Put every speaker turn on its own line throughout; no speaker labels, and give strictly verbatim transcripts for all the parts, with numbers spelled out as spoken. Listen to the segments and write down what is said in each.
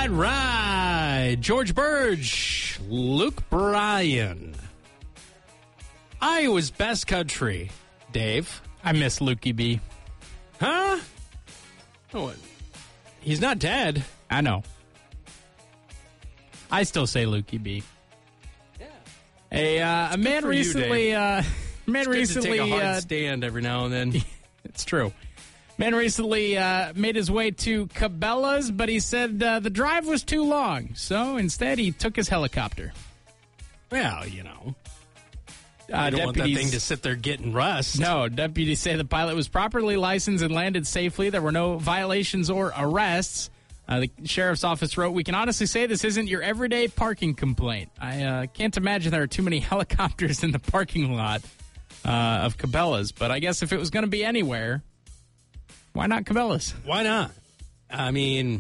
right, right. George Burge, Luke Bryan. Iowa's best country. Dave.
I miss Lukey B.
Huh? Oh, he's not dead.
I know. I still say Lukey B.
Yeah.
A, uh, a man recently...
You,
uh, man
it's
recently...
good to take a hard
uh,
stand every now and then.
It's true. Man recently uh, made his way to Cabela's, but he said uh, the drive was too long. So instead, he took his helicopter.
Well, you know.
Uh,
I don't want that
deputies-
thing to sit there getting rust.
No, deputies say the pilot was properly licensed and landed safely. There were no violations or arrests. Uh, the sheriff's office wrote, "We can honestly say this isn't your everyday parking complaint. I uh, can't imagine there are too many helicopters in the parking lot uh, of Cabela's. But I guess if it was going to be anywhere, why not Cabela's?
Why not? I mean,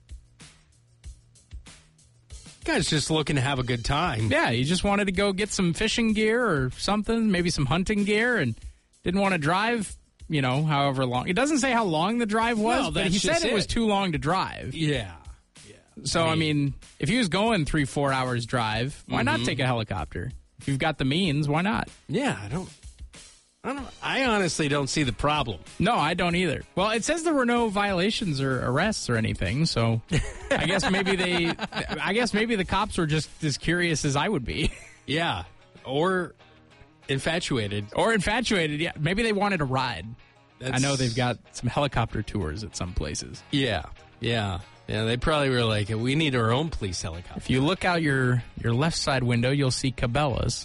guy's just looking to have a good time.
Yeah, he just wanted to go get some fishing gear or something, maybe some hunting gear, and didn't want to drive, you know, however long. It doesn't say how long the drive was,
No,
but
that's
he said
just
it was
it.
too long to drive.
Yeah. Yeah.
So, I mean, if he was going three, four hours drive, why not
Mhm.
take a helicopter? If you've got the means, why not?
Yeah, I don't. I don't. I honestly don't see the problem.
No, I don't either. Well, it says there were no violations or arrests or anything, so I guess maybe they, I guess maybe the cops were just as curious as I would be.
Yeah, or infatuated.
Or infatuated, yeah. Maybe they wanted a ride. I
That's-
know they've got some helicopter tours at some places.
Yeah, yeah, yeah. They probably were like, "We need our own police helicopter."
If you look out your, your left side window, you'll see Cabela's.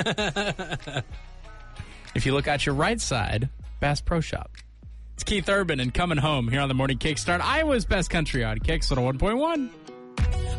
If you look out your right side, Bass Pro Shop. It's Keith Urban and Coming Home here on the Morning Kickstart, Iowa's best country on Kicks on one point one.